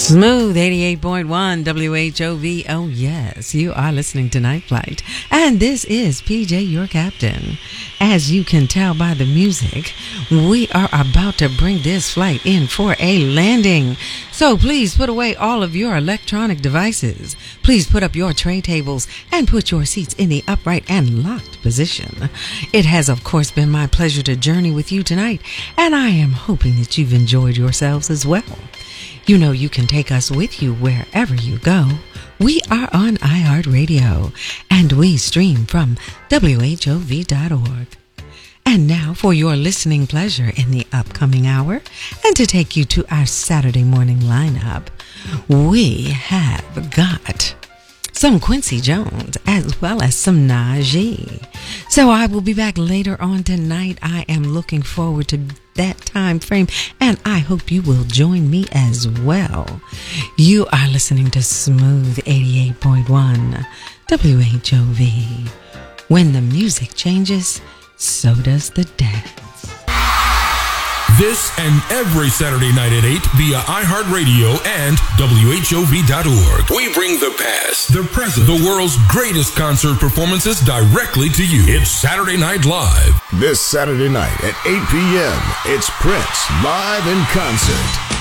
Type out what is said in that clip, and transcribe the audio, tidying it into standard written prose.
Smooth 88.1 WHOV. Oh, yes, you are listening to Night Flight. And this is PJ, your captain. As you can tell by the music, we are about to bring this flight in for a landing. So please put away all of your electronic devices. Please put up your tray tables and put your seats in the upright and locked position. It has, of course, been my pleasure to journey with you tonight, and I am hoping that you've enjoyed yourselves as well. You know you can take us with you wherever you go. We are on iHeartRadio, and we stream from WHOV.org. And now for your listening pleasure in the upcoming hour, and to take you to our Saturday morning lineup, we have got some Quincy Jones as well as some Najee. So I will be back later on tonight. I am looking forward to that time frame, and I hope you will join me as well. You are listening to Smooth 88.1 WHOV. When the music changes, so does the dance. This and every Saturday night at 8 via iHeartRadio and WHOV.org. We bring the past, the present, the world's greatest concert performances directly to you. It's Saturday Night Live. This Saturday night at 8 p.m., it's Prince live in concert.